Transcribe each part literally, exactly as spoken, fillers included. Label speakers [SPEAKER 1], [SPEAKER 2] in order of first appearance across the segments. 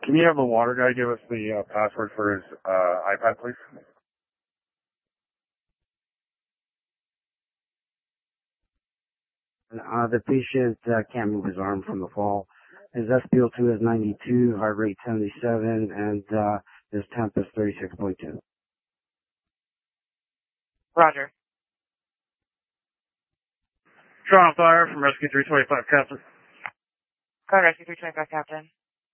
[SPEAKER 1] Can you have the water guy give us the uh, password for his uh, iPad, please?
[SPEAKER 2] Uh, the patient uh, can't move his arm from the fall. His S P O two is ninety-two, heart rate seventy-seven, and uh, his temp is thirty-six point two.
[SPEAKER 3] Roger.
[SPEAKER 1] Toronto Fire from Rescue three twenty-five, Captain.
[SPEAKER 3] Go Rescue three twenty-five, Captain.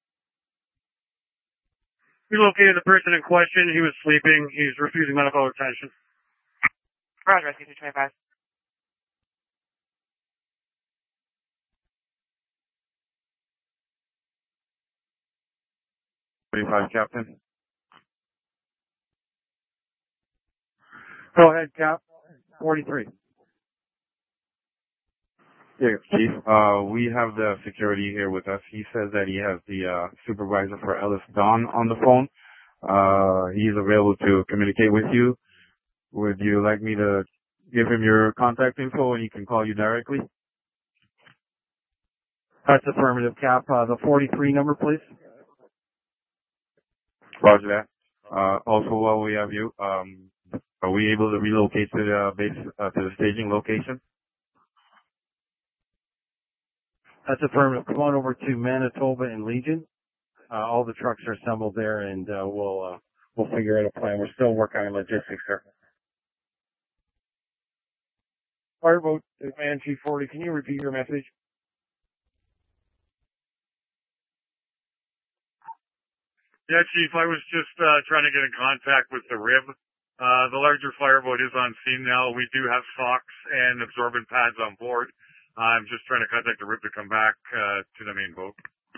[SPEAKER 1] We located the person in question. He was sleeping. He's refusing medical attention.
[SPEAKER 3] Roger, Rescue three twenty-five.
[SPEAKER 1] twenty-five, Captain. Go ahead, Cap. forty-three.
[SPEAKER 4] Yeah, Chief. Uh, we have the security here with us. He says that he has the uh, supervisor for Ellis Don on the phone. Uh, he's available to communicate with you. Would you like me to give him your contact info and he can call you directly?
[SPEAKER 1] That's affirmative, Cap. Uh, the forty-three number, please.
[SPEAKER 4] Roger that. Uh, also, while we have you, um, are we able to relocate to the base, uh, to the staging location?
[SPEAKER 1] That's affirmative. Come on over to Manitoba and Legion. Uh, all the trucks are assembled there, and uh, we'll uh, we'll figure out a plan. We're still working on logistics there. Fireboat, man, G forty. Can you repeat your message?
[SPEAKER 5] Yeah, Chief. I was just uh, trying to get in contact with the rib. Uh, the larger fireboat is on scene now. We do have socks and absorbent pads on board. I'm just trying to contact the rib to come back uh, to the main boat.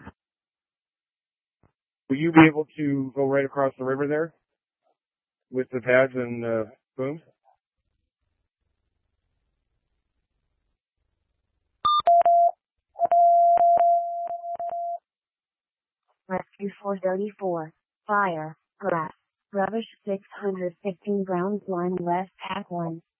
[SPEAKER 1] Will you be able to go right across the river there with the pads and uh, booms?
[SPEAKER 6] Rescue four thirty-four. Fire. Grass. Rubbish six hundred fifteen Browns Line West Pack one.